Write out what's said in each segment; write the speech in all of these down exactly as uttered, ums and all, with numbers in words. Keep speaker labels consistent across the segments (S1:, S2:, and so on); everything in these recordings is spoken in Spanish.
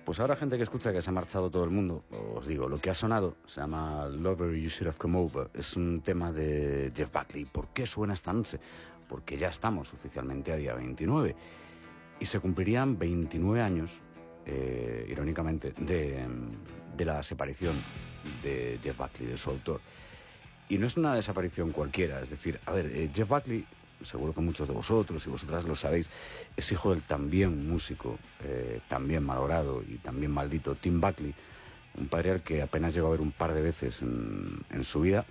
S1: Pues ahora gente que escucha que se ha marchado todo el mundo, os digo, lo que ha sonado se llama Lover You Should Have Come Over. Es un tema de Jeff Buckley. ¿Por qué suena esta noche? Porque ya estamos oficialmente a día veintinueve y se cumplirían veintinueve años, eh, irónicamente, de, de la desaparición de Jeff Buckley, de su autor. Y no es una desaparición cualquiera, es decir, a ver, eh, Jeff Buckley, seguro que muchos de vosotros y vosotras lo sabéis, es hijo del también músico, eh, también malogrado y también maldito Tim Buckley, un padre al que apenas llegó a ver un par de veces en, en su vida,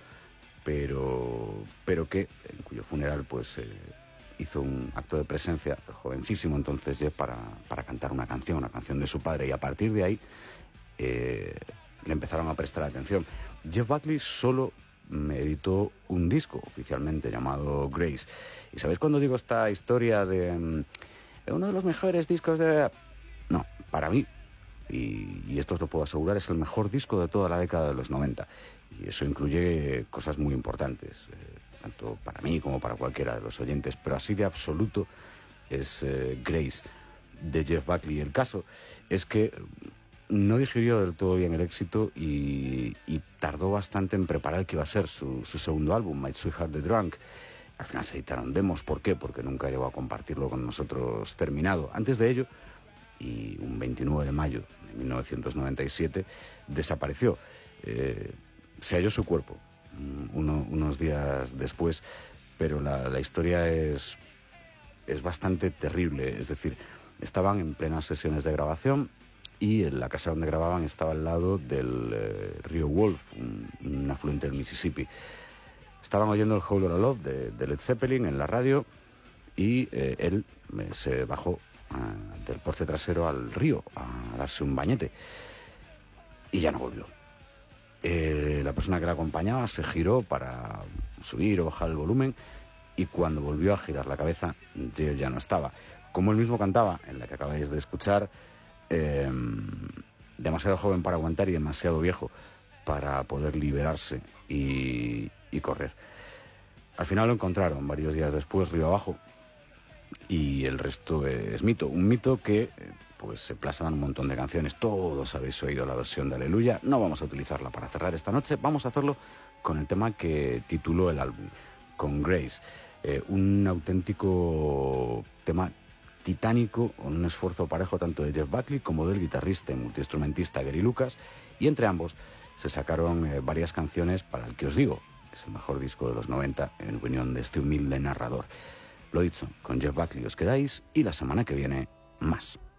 S1: pero, pero que, en cuyo funeral pues eh, hizo un acto de presencia, jovencísimo entonces Jeff, para, para cantar una canción, una canción de su padre, y a partir de ahí eh, le empezaron a prestar atención. Jeff Buckley solo me editó un disco oficialmente llamado Grace. ¿Y sabéis cuando digo esta historia de um, uno de los mejores discos de...? No, para mí, y, y esto os lo puedo asegurar, es el mejor disco de toda la década de los noventa. Y eso incluye cosas muy importantes, eh, tanto para mí como para cualquiera de los oyentes, pero así de absoluto es eh, Grace, de Jeff Buckley. El caso es que no digirió del todo bien el éxito y, y tardó bastante en preparar el que iba a ser su, su segundo álbum, My Sweetheart the Drunk. Al final se editaron demos. ¿Por qué? Porque nunca llegó a compartirlo con nosotros terminado. Antes de ello, y un veintinueve de mayo de mil novecientos noventa y siete, desapareció. Eh, se halló su cuerpo uno, unos días después, pero la, la historia es, es bastante terrible. Es decir, estaban en plenas sesiones de grabación y en la casa donde grababan estaba al lado del eh, río Wolf, un, un afluente del Mississippi. Estaban oyendo el Whole Lotta Love de, de Led Zeppelin en la radio y eh, él eh, se bajó uh, del porche trasero al río a darse un bañete y ya no volvió. Eh, la persona que la acompañaba se giró para subir o bajar el volumen y cuando volvió a girar la cabeza, él ya no estaba. Como él mismo cantaba en la que acabáis de escuchar, Eh, demasiado joven para aguantar y demasiado viejo para poder liberarse y, y correr. Al final lo encontraron varios días después río abajo y el resto es mito, un mito que pues se plasma en un montón de canciones. Todos habéis oído la versión de Aleluya, no vamos a utilizarla para cerrar esta noche, vamos a hacerlo con el tema que tituló el álbum, con Grace, eh, un auténtico tema titánico, con un esfuerzo parejo tanto de Jeff Buckley como del guitarrista y multiinstrumentista Gary Lucas, y entre ambos se sacaron eh, varias canciones para el que os digo, es el mejor disco de los noventa en opinión de este humilde narrador. Lo dicho, con Jeff Buckley os quedáis y la semana que viene más.